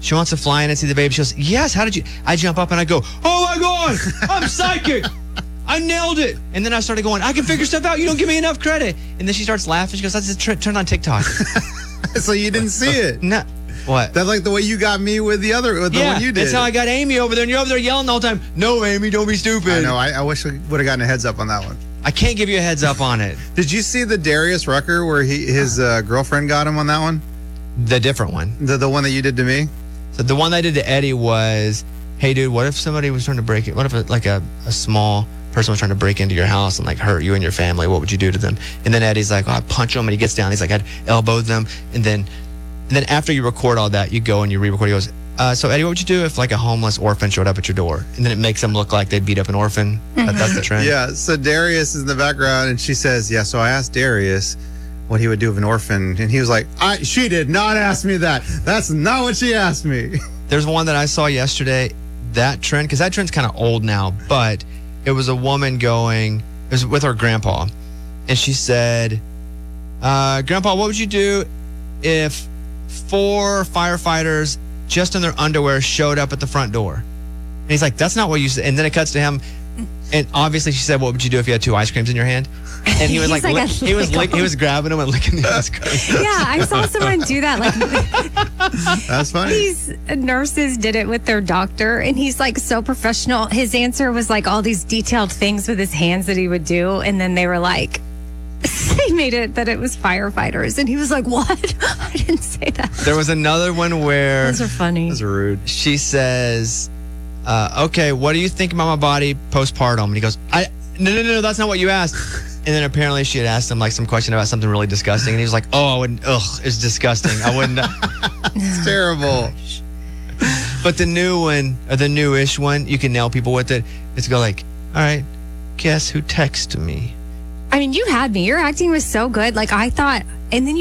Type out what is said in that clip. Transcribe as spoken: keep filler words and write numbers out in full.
She wants to fly in and see the baby. She goes, yes, how did you? I jump up and I go, oh my God, I'm psychic. I nailed it. And then I started going, I can figure stuff out. You don't give me enough credit. And then she starts laughing. She goes, that's just tr- turned on TikTok. So you didn't see it? No. What? That's like the way you got me with the other, with the yeah, one you did. That's how I got Amy over there. And you're over there yelling the whole time, no, Amy, don't be stupid. I know. I, I wish we would have gotten a heads up on that one. I can't give you a heads up on it. Did you see the Darius Rucker where he his uh, girlfriend got him on that one? The different one. The the one that you did to me? So the one I did to Eddie was, hey, dude, what if somebody was trying to break it? What if a, like a, a small person was trying to break into your house and like hurt you and your family? What would you do to them? And then Eddie's like, oh, I'd punch them. And he gets down. He's like, I'd elbow them. And then and then after you record all that, you go and you re-record. He goes, uh, so Eddie, what would you do if like a homeless orphan showed up at your door? And then it makes them look like they beat up an orphan. That, that's the trend. Yeah. So Darius is in the background and she says, yeah, so I asked Darius what he would do with an orphan. And he was like, I, she did not ask me that. That's not what she asked me. There's one that I saw yesterday, that trend, because that trend's kind of old now, but it was a woman going, it was with her grandpa, and she said, uh, Grandpa, what would you do if four firefighters just in their underwear showed up at the front door? And he's like, that's not what you said. And then it cuts to him, and obviously she said, what would you do if you had two ice creams in your hand? And he was like, like lick, he was lick, he was grabbing them and licking the ice cream. Yeah, I saw someone do that. Like, That's funny. these nurses did it with their doctor, and he's like so professional. His answer was like all these detailed things with his hands that he would do, and then they were like, they made it that it was firefighters, and he was like, what? I didn't say that. There was another one where Those are funny. That's rude. she says, uh, okay, what do you think about my body postpartum? And he goes, I no, no, no, no, that's not what you asked. And then apparently she had asked him like some question about something really disgusting. And he was like, oh, I wouldn't, ugh, it's disgusting. I wouldn't. It's terrible. But the new one, or the newish one, you can nail people with it. It's go like, all right, guess who texted me? I mean, you had me. Your acting was so good. Like, I thought, and then you